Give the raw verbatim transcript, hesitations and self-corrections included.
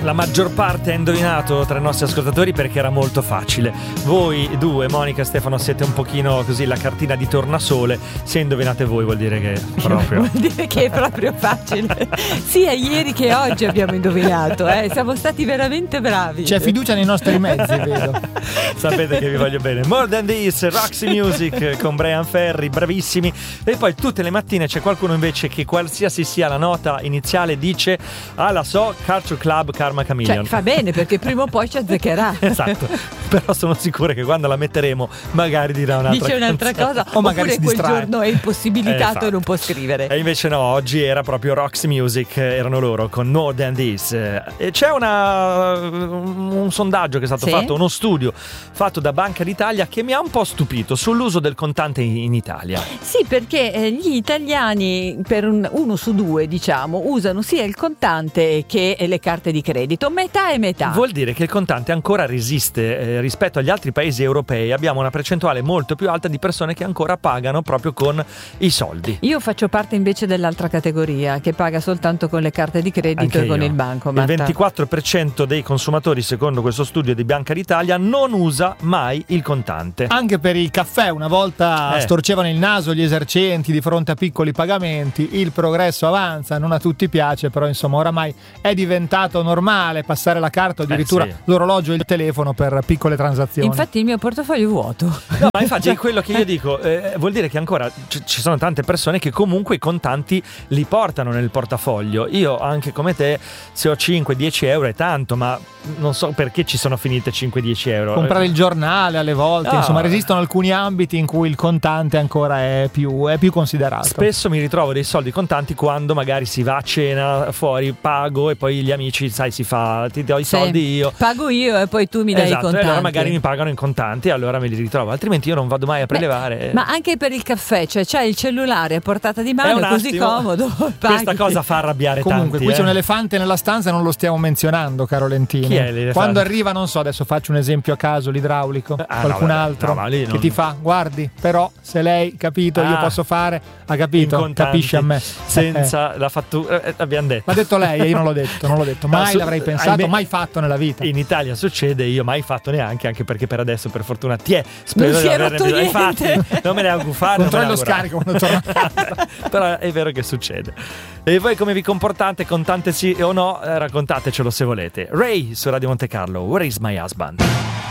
La maggior parte ha indovinato tra i nostri ascoltatori perché era molto facile. Voi due, Monica e Stefano, siete un pochino così la cartina di tornasole. Se indovinate voi vuol dire che proprio vuol dire che è proprio facile. Sia ieri che oggi abbiamo indovinato, eh. Siamo stati veramente bravi. C'è fiducia nei nostri mezzi, vedo. Sapete che vi voglio bene. More Than This, Roxy Music con Brian Ferry, bravissimi. E poi tutte le mattine c'è qualcuno invece che qualsiasi sia la nota iniziale dice: ah, la so, Culture Club Karma Chameleon. Cioè, fa bene perché prima o poi ci azzeccherà. Esatto. Però sono sicuro che quando la metteremo magari dirà un'altra Dice un'altra canzone. cosa o magari quel giorno è impossibilitato esatto. e non può scrivere. E invece no, oggi era proprio Roxy Music, erano loro con More Than This. E c'è una un sondaggio che è stato sì? fatto, uno studio fatto da Banca d'Italia che mi ha un po' stupito sull'uso del contante in Italia. Sì, perché gli italiani per un, uno su due, diciamo, usano sia il contante che le carte di credito, metà e metà. Vuol dire che il contante ancora resiste eh, rispetto agli altri paesi europei. Abbiamo una percentuale molto più alta di persone che ancora pagano proprio con i soldi. Io faccio parte invece dell'altra categoria che paga soltanto con le carte di credito Anche e con io. il banco. Il ventiquattro per cento dei consumatori, secondo questo studio di Banca d'Italia, non usa mai il contante. Anche per il caffè, una volta eh. storcevano il naso gli esercenti di fronte a piccoli pagamenti. Il progresso avanza, non a tutti piace, però insomma oramai è diventato normale passare la carta o addirittura eh sì. l'orologio e il telefono per piccole transazioni. Infatti il mio portafoglio è vuoto. No, ma infatti è quello che io dico, eh, vuol dire che ancora c- ci sono tante persone che comunque i contanti li portano nel portafoglio. Io anche come te, se ho cinque dieci euro è tanto, ma non so perché ci sono finite cinque dieci euro. Comprare il giornale alle volte, ah. insomma resistono alcuni ambiti in cui il contante ancora è più, è più considerato. Spesso mi ritrovo dei soldi contanti quando magari si va a cena fuori, pago e poi gli amici, sai, si fa, ti do i sì. soldi io. Pago io e poi tu mi dai esatto, i contanti. E allora magari mi pagano in contanti e allora me li ritrovo, altrimenti io non vado mai a prelevare. Beh, ma anche per il caffè, cioè c'è il cellulare a portata di mano, è così attimo. comodo. Questa cosa fa arrabbiare Comunque, tanti. qui eh. c'è un elefante nella stanza e non lo stiamo menzionando, caro Lentini. Chi è l'elefante? Quando arriva, non so, adesso faccio un esempio a caso, l'idraulico, ah, qualcun no, altro no, che che ti fa, guardi, però se lei, capito, ah, io posso fare, ha capito, contanti, capisce a me. Senza eh. la fattura, eh, abbiamo detto. L'ha detto lei, io non l'ho detto, non l'ho detto, mai no, su, l'avrei pensato, ahimè, mai fatto nella vita. In Italia succede, io mai fatto neanche, anche perché per adesso per fortuna ti è, spero non di si è averne rotto bisogno. niente. Infatti non me ne auguro fare. Controllo lo scarico quando torno a casa. Però è vero che succede. E voi come vi comportate, contante sì o no? Eh, raccontatecelo se volete. Ray su Radio Monte Carlo, Where is my husband?